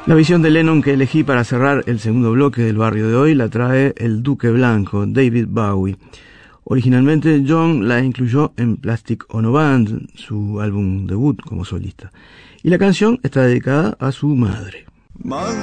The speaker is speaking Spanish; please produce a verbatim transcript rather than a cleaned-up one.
La visión de Lennon que elegí para cerrar el segundo bloque del barrio de hoy la trae el Duque Blanco, David Bowie. Originalmente John la incluyó en Plastic Ono Band, su álbum debut como solista, y la canción está dedicada a su madre. Madre